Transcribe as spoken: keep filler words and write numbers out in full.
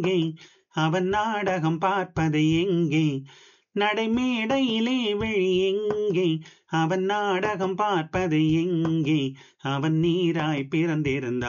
எங்கே அவன் நாடகம் பார்ப்பது எங்கே நடைமேடையிலே விழி எங்கே அவன் நாடகம் பார்ப்பது எங்கே அவன் நீராய் பிறந்திருந்தான்